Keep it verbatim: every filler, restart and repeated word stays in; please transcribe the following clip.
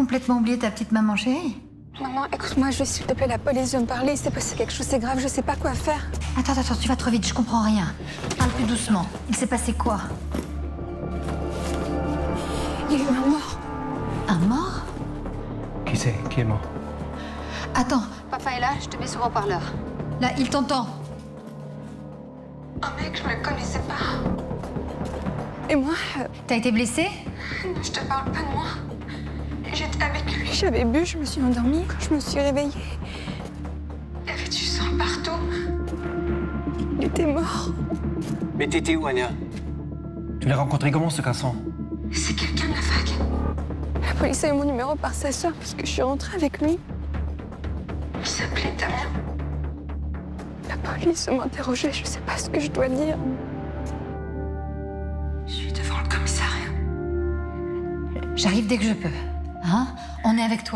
complètement oublié ta petite maman chérie? Maman, écoute-moi, je vais s'il te plaît, la police vient me parler, il s'est passé quelque chose, c'est grave, je sais pas quoi faire. Attends, attends, tu vas trop vite, je comprends rien. Parle plus doucement. Il s'est passé quoi? Il y a eu un mort. Un mort? Qui c'est? Qui est mort? Attends, Papa est là, je te mets sur haut-parleur. là, il t'entend. Un mec, je le connaissais pas. Et moi, euh, T'as été blessé? non, je te parle pas de moi. J'étais avec lui, j'avais bu, je me suis endormie. Quand je me suis réveillée, il y avait du sang partout. Il était mort. Mais t'étais où, Anya? Tu l'as rencontré comment, ce garçon? C'est quelqu'un de la fac. La police a eu mon numéro par sa sœur parce que je suis rentrée avec lui. Il s'appelait Damien. La police m'a interrogée, je sais pas ce que je dois dire. Je suis devant le commissariat. J'arrive dès que je peux. Hein? On est avec toi.